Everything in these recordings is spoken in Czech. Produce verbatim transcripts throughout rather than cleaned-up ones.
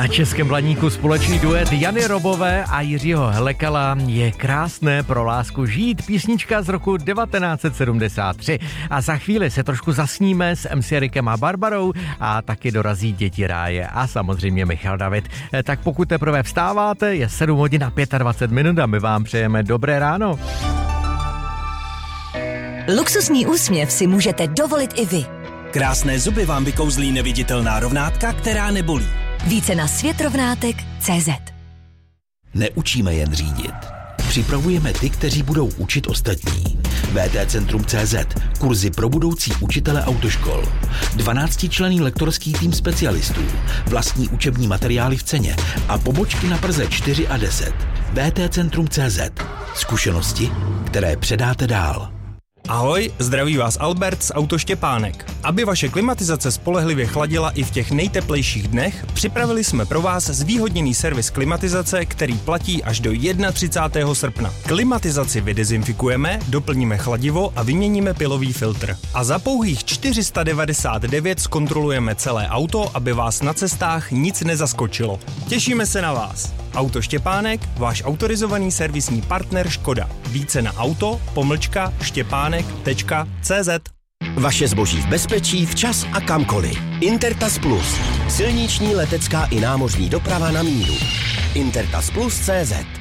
Na Českém Blaníku společný duet Jany Robové a Jiřího Helekala Je krásné pro lásku žít, písnička z roku devatenáct set sedmdesát tři. A za chvíli se trošku zasníme s em cé Rikem a Barbarou a taky dorazí Děti ráje a samozřejmě Michal David. Tak pokud teprve vstáváte, je sedm hodin a dvacet pět minut a my vám přejeme dobré ráno. Luxusní úsměv si můžete dovolit i vy. Krásné zuby vám vykouzlí neviditelná rovnátka, která nebolí. Více na světrovnátek tečka cé zet. Neučíme jen řídit. Připravujeme ty, kteří budou učit ostatní. vé té Centrum tečka cé zet. Kurzy pro budoucí učitele autoškol. dvanáctičlenný lektorský tým specialistů. Vlastní učební materiály v ceně. A pobočky na Praze čtyři a deset. vé té Centrum tečka cé zet. Zkušenosti, které předáte dál. Ahoj, zdraví vás Albert z Auto Štěpánek. Aby vaše klimatizace spolehlivě chladila i v těch nejteplejších dnech, připravili jsme pro vás zvýhodněný servis klimatizace, který platí až do třicátého prvního srpna. Klimatizaci vydezinfikujeme, doplníme chladivo a vyměníme pilový filtr. A za pouhých čtyři sta devadesát devět zkontrolujeme celé auto, aby vás na cestách nic nezaskočilo. Těšíme se na vás. Auto Štěpánek, váš autorizovaný servisní partner Škoda. Více na auto pomlčka štěpánek tečka cé zet. Vaše zboží v bezpečí, včas a kamkoliv. Intertas Plus. Silniční, letecká i námořní doprava na míru. Intertas Plus tečka cé zet.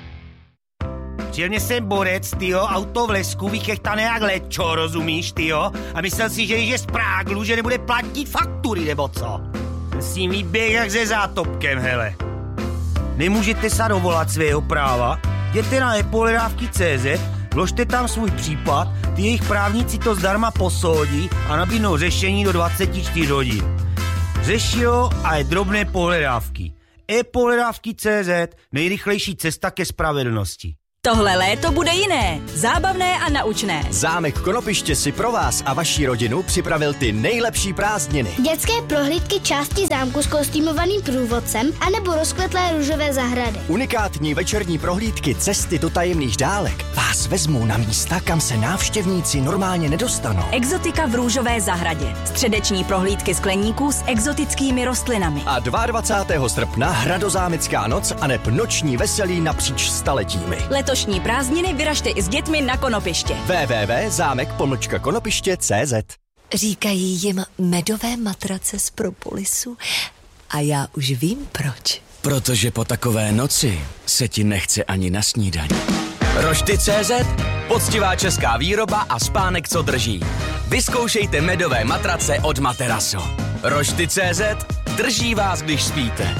Přijel mě sem borec, tyjo, auto v lesku, vykechtané jak lečo, rozumíš, tyjo? A myslel si, že když je z Práglu, že nebude platit faktury, nebo co? S ním výběh jak se zátopkem, hele. Nemůžete se dovolat svého práva? Jděte na epohledávky tečka cé zet, vložte tam svůj případ, ty jejich právníci to zdarma posoudí a nabídnou řešení do dvacet čtyři hodin. Řeší ho a je drobné pohledávky. epohledávky tečka cé zet, nejrychlejší cesta ke spravedlnosti. Tohle léto bude jiné, zábavné a naučné. Zámek Konopiště si pro vás a vaši rodinu připravil ty nejlepší prázdniny. Dětské prohlídky části zámku s kostýmovaným průvodcem anebo rozkvetlé růžové zahrady. Unikátní večerní prohlídky Cesty do tajemných dálek vás vezmou na místa, kam se návštěvníci normálně nedostanou. Exotika v růžové zahradě. Středeční prohlídky skleníků s exotickými rostlinami. A dvacátého druhého srpna Hradozámecká noc aneb noční veselí napříč staletími. Letošní prázdniny vyražte i s dětmi na Konopiště. w w w tečka zámek pomlčka konopiště tečka cé zet. Říkají jim medové matrace z Propolisu a já už vím proč. Protože po takové noci se ti nechce ani na snídaní. Rošty tečka cé zet, poctivá česká výroba a spánek, co drží. Vyzkoušejte medové matrace od Materaso. Rošty tečka cé zet, drží vás, když spíte.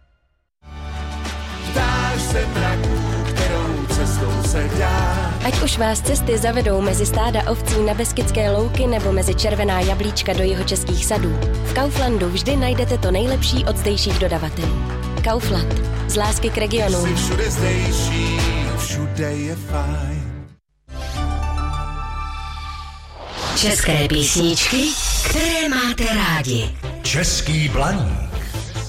Ptáš se mraků, kterou cestou se dá. Ať už vás cesty zavedou mezi stáda ovcí na Beskydské louky nebo mezi červená jablíčka do jihočeských sadů, v Kauflandu vždy najdete to nejlepší od zdejších dodavatelů. Kaufland. Z lásky k regionu. Jsi všude zdejší, všude je fajn. České písničky, které máte rádi. Český Blaník.